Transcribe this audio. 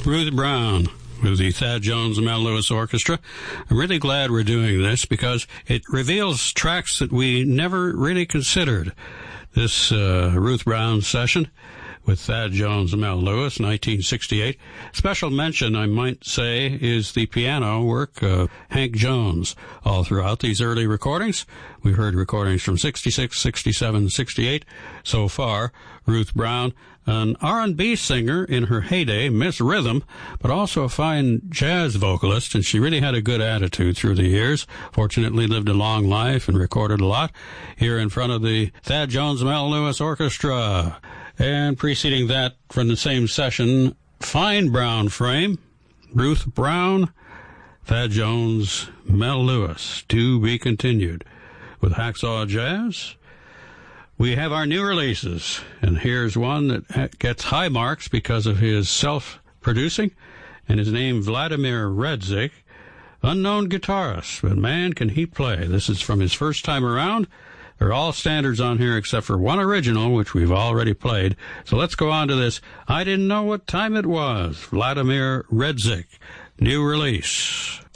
Ruth Brown with the Thad Jones and Mel Lewis Orchestra. I'm really glad we're doing this because it reveals tracks that we never really considered. This Ruth Brown session with Thad Jones and Mel Lewis, 1968. Special mention, I might say, is the piano work of Hank Jones all throughout these early recordings. We've heard recordings from 66, 67, 68 so far. Ruth Brown, an R&B singer in her heyday, Miss Rhythm, but also a fine jazz vocalist, and she really had a good attitude through the years. Fortunately lived a long life and recorded a lot here in front of the Thad Jones Mel Lewis Orchestra. And preceding that, from the same session, fine brown frame, Ruth Brown, Thad Jones, Mel Lewis, to be continued. With Hacksaw Jazz, we have our new releases, and here's one that gets high marks because of his self-producing, and his name Vladimir Redzik, unknown guitarist, but man, can he play. This is from his first time around. They're all standards on here except for one original, which we've already played. So let's go on to this. I Didn't Know What Time It Was, Vladimir Redzik, new release.